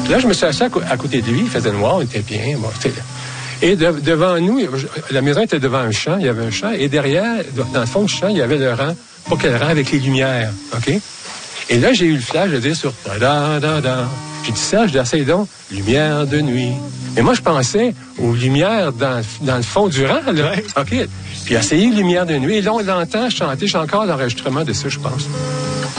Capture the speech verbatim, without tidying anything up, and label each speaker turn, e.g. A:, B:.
A: Puis là, je me suis assis à, co- à côté de lui, il faisait noir, il était bien. Bon, c'était... Et de, devant nous, la maison était devant un champ, il y avait un champ, et derrière, dans le fond du champ, il y avait le rang, pas quel rang, avec les lumières, OK? Et là, j'ai eu le flash de dire sur da da da. J'ai dit ça, je dis, essaye donc, lumière de nuit. Mais moi, je pensais aux lumières dans, dans le fond du rang, là.
B: Ouais.
A: OK? Puis essayer lumière de nuit. Et là, on l'entend chanter, j'ai encore l'enregistrement de ça, je pense.